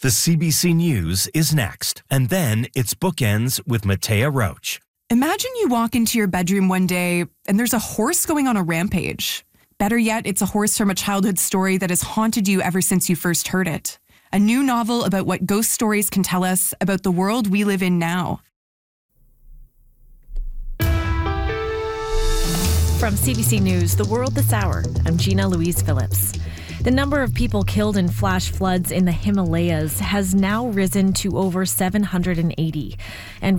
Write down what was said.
The CBC News is next, and then it's Bookends with Matea Roach. Imagine you walk into your bedroom one day and there's a horse going on a rampage. Better yet, it's a horse from a childhood story that has haunted you ever since you first heard it. A new novel about what ghost stories can tell us about the world we live in now. From CBC News, The World This Hour, I'm Gina Louise Phillips. The number of people killed in flash floods in the Himalayas has now risen to over 780. And